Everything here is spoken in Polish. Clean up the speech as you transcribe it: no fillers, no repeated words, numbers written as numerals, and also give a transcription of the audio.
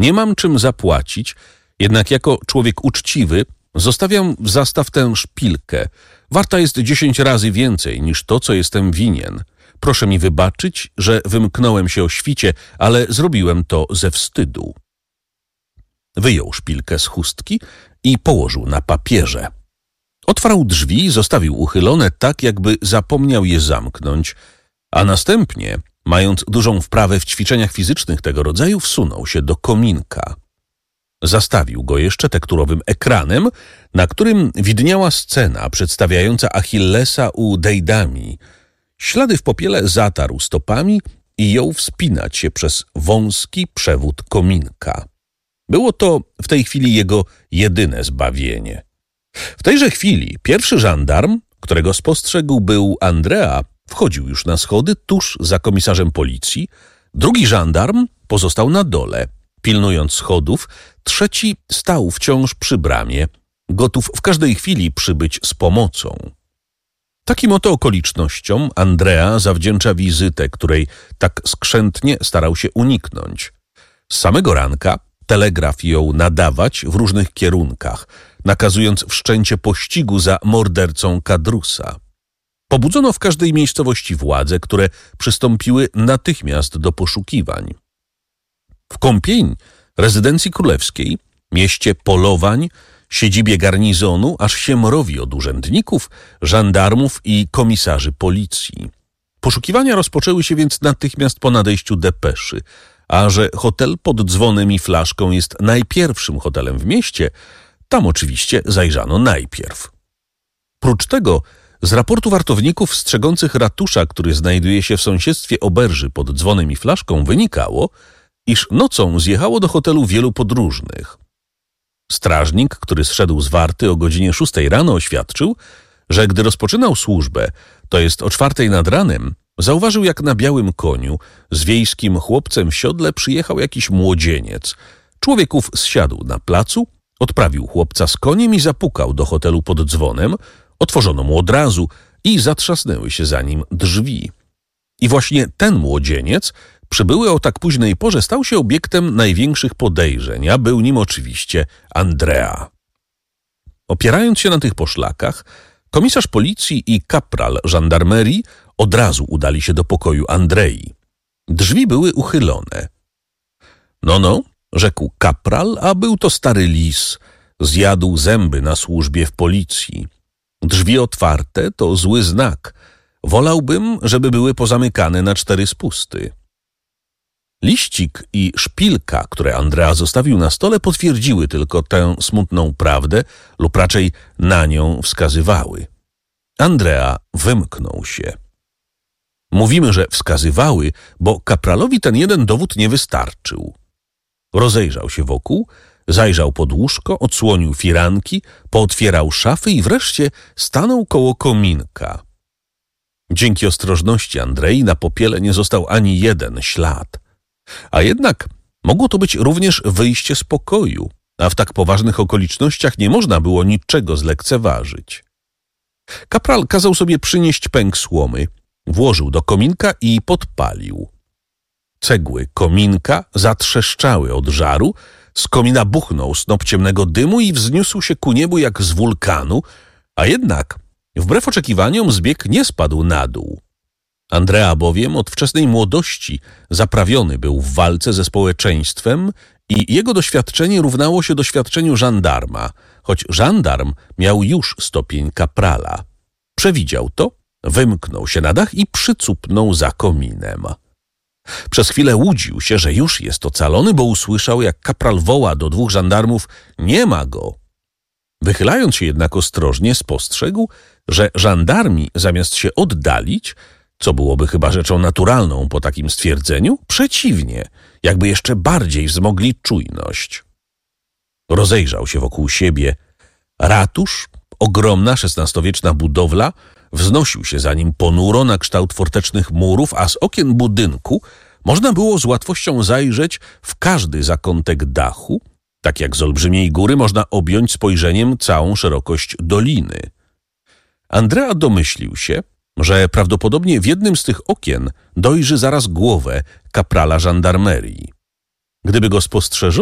Nie mam czym zapłacić, jednak jako człowiek uczciwy zostawiam w zastaw tę szpilkę. Warta jest 10 razy więcej niż to, co jestem winien. Proszę mi wybaczyć, że wymknąłem się o świcie, ale zrobiłem to ze wstydu. Wyjął szpilkę z chustki i położył na papierze. Otwarł drzwi, zostawił uchylone tak, jakby zapomniał je zamknąć, a następnie, mając dużą wprawę w ćwiczeniach fizycznych tego rodzaju, wsunął się do kominka. Zastawił go jeszcze tekturowym ekranem, na którym widniała scena przedstawiająca Achillesa u Deidamii. Ślady w popiele zatarł stopami i jął wspinać się przez wąski przewód kominka. Było to w tej chwili jego jedyne zbawienie. W tejże chwili pierwszy żandarm, którego spostrzegł był Andrea, wchodził już na schody tuż za komisarzem policji, drugi żandarm pozostał na dole, pilnując schodów, trzeci stał wciąż przy bramie, gotów w każdej chwili przybyć z pomocą. Takim oto okolicznościom Andrea zawdzięcza wizytę, której tak skrzętnie starał się uniknąć. Z samego ranka telegraf jął nadawać w różnych kierunkach, nakazując wszczęcie pościgu za mordercą Kadrusa. Pobudzono w każdej miejscowości władze, które przystąpiły natychmiast do poszukiwań. W Compiègne, rezydencji królewskiej, mieście polowań, siedzibie garnizonu, aż się mrowi od urzędników, żandarmów i komisarzy policji. Poszukiwania rozpoczęły się więc natychmiast po nadejściu depeszy, a że hotel pod dzwonem i flaszką jest najpierwszym hotelem w mieście, tam oczywiście zajrzano najpierw. Prócz tego z raportu wartowników strzegących ratusza, który znajduje się w sąsiedztwie oberży pod dzwonem i flaszką, wynikało, iż nocą zjechało do hotelu wielu podróżnych. Strażnik, który zszedł z warty o godzinie 6 rano, oświadczył, że gdy rozpoczynał służbę, to jest o 4 nad ranem, zauważył, jak na białym koniu z wiejskim chłopcem w siodle przyjechał jakiś młodzieniec. Człowiek ów zsiadł na placu, odprawił chłopca z koniem i zapukał do hotelu pod dzwonem. Otworzono mu od razu i zatrzasnęły się za nim drzwi. I właśnie ten młodzieniec, przybyły o tak późnej porze, stał się obiektem największych podejrzeń, a był nim oczywiście Andrea. Opierając się na tych poszlakach, komisarz policji i kapral żandarmerii od razu udali się do pokoju Andrei. Drzwi były uchylone. No, rzekł kapral, a był to stary lis. Zjadł zęby na służbie w policji. Drzwi otwarte to zły znak. Wolałbym, żeby były pozamykane na 4 spusty. Liścik i szpilka, które Andrea zostawił na stole, potwierdziły tylko tę smutną prawdę lub raczej na nią wskazywały. Andrea wymknął się. Mówimy, że wskazywały, bo kapralowi ten jeden dowód nie wystarczył. Rozejrzał się wokół, zajrzał pod łóżko, odsłonił firanki, pootwierał szafy i wreszcie stanął koło kominka. Dzięki ostrożności Andrei na popiele nie został ani jeden ślad. A jednak mogło to być również wyjście z pokoju, a w tak poważnych okolicznościach nie można było niczego zlekceważyć. Kapral kazał sobie przynieść pęk słomy, włożył do kominka i podpalił. Cegły kominka zatrzeszczały od żaru, z komina buchnął snop ciemnego dymu i wzniósł się ku niebu jak z wulkanu, a jednak wbrew oczekiwaniom zbieg nie spadł na dół. Andrea bowiem od wczesnej młodości zaprawiony był w walce ze społeczeństwem i jego doświadczenie równało się doświadczeniu żandarma, choć żandarm miał już stopień kaprala. Przewidział to, wymknął się na dach i przycupnął za kominem. Przez chwilę łudził się, że już jest ocalony, bo usłyszał, jak kapral woła do 2 żandarmów: nie ma go. Wychylając się jednak ostrożnie, spostrzegł, że żandarmi zamiast się oddalić, co byłoby chyba rzeczą naturalną po takim stwierdzeniu, przeciwnie, jakby jeszcze bardziej wzmogli czujność. Rozejrzał się wokół siebie. Ratusz, ogromna XVI-wieczna budowla, wznosił się za nim ponuro na kształt fortecznych murów, a z okien budynku można było z łatwością zajrzeć w każdy zakątek dachu, tak jak z olbrzymiej góry można objąć spojrzeniem całą szerokość doliny. Andrea domyślił się, że prawdopodobnie w jednym z tych okien dojrzy zaraz głowę kaprala żandarmerii. Gdyby go spostrzeżono,